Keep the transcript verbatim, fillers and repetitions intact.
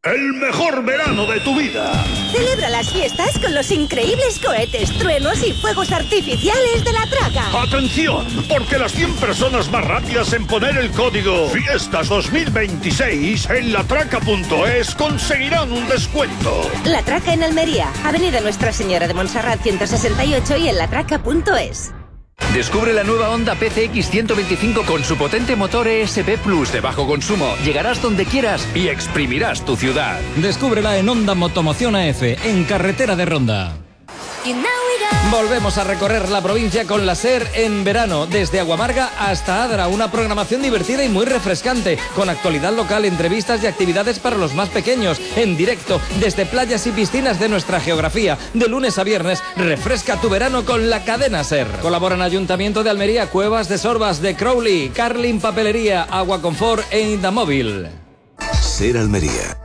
El mejor verano de tu vida. Celebra las fiestas con los increíbles cohetes, truenos y fuegos artificiales de La Traca. ¡Atención! Porque las cien personas más rápidas en poner el código Fiestas dos mil veintiséis en latraca punto es conseguirán un descuento. La Traca en Almería, Avenida Nuestra Señora de Montserrat ciento sesenta y ocho y en latraca punto es. Descubre la nueva Honda P C X ciento veinticinco con su potente motor E S P Plus de bajo consumo. Llegarás donde quieras y exprimirás tu ciudad. Descúbrela en Honda Motomoción A F, en carretera de Ronda. Volvemos a recorrer la provincia con la SER en verano, desde Aguamarga hasta Adra, una programación divertida y muy refrescante, con actualidad local, entrevistas y actividades para los más pequeños, en directo, desde playas y piscinas de nuestra geografía. De lunes a viernes, refresca tu verano con la cadena SER. Colaboran Ayuntamiento de Almería, Cuevas de Sorbas, de Crowley, Carlin Papelería, Agua Confort e Indamóvil. SER Almería.